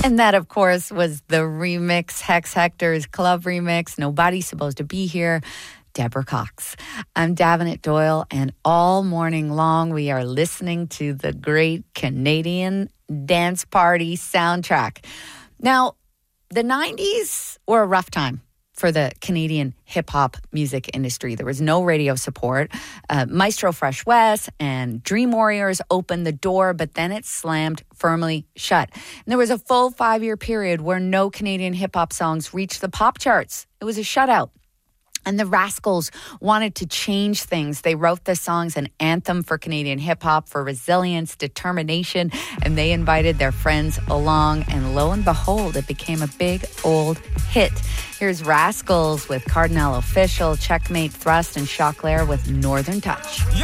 And that, of course, was the remix, Hex Hector's club remix, Nobody's Supposed to Be Here, Deborah Cox. I'm Davenant Doyle, and all morning long we are listening to the great Canadian dance party soundtrack. Now, the 90s were a rough time for the Canadian hip-hop music industry. There was no radio support. Maestro Fresh West and Dream Warriors opened the door, but then it slammed firmly shut. And there was a full 5-year period where no Canadian hip-hop songs reached the pop charts. It was a shutout. And the Rascals wanted to change things. They wrote the songs an anthem for Canadian hip-hop, for resilience, determination, and they invited their friends along. And lo and behold, it became a big old hit. Here's Rascals with Cardinal Official, Checkmate Thrust, and Choclair with Northern Touch.